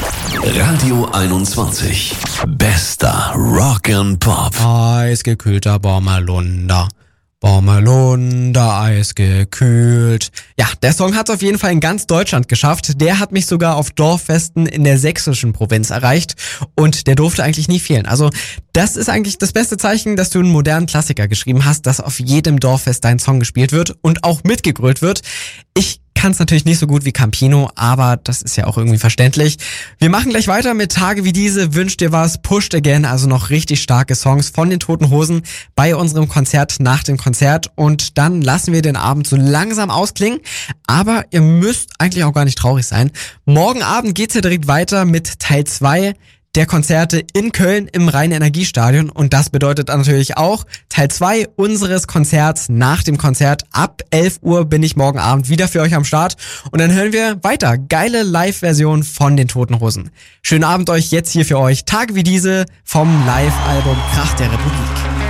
Radio 21. Bester Rock and Pop. Eisgekühlter Bommerlunder. Bommerlunder, eisgekühlt. Ja, der Song hat es auf jeden Fall in ganz Deutschland geschafft. Der hat mich sogar auf Dorffesten in der sächsischen Provinz erreicht und der durfte eigentlich nie fehlen. Also das ist eigentlich das beste Zeichen, dass du einen modernen Klassiker geschrieben hast, dass auf jedem Dorffest dein Song gespielt wird und auch mitgegrölt wird. Ich kann es natürlich nicht so gut wie Campino, aber das ist ja auch irgendwie verständlich. Wir machen gleich weiter mit Tage wie diese, Wünsch dir was, Pushed Again, also noch richtig starke Songs von den Toten Hosen bei unserem Konzert nach dem Konzert und dann lassen wir den Abend so langsam ausklingen, aber ihr müsst eigentlich auch gar nicht traurig sein. Morgen Abend geht's ja direkt weiter mit Teil 2 der Konzerte in Köln im Rhein-Energie-Stadion und das bedeutet natürlich auch Teil 2 unseres Konzerts nach dem Konzert. Ab 11 Uhr bin ich morgen Abend wieder für euch am Start und dann hören wir weiter geile Live-Version von den Toten Hosen. Schönen Abend euch jetzt hier für euch. Tage wie diese vom Live-Album Krach der Republik.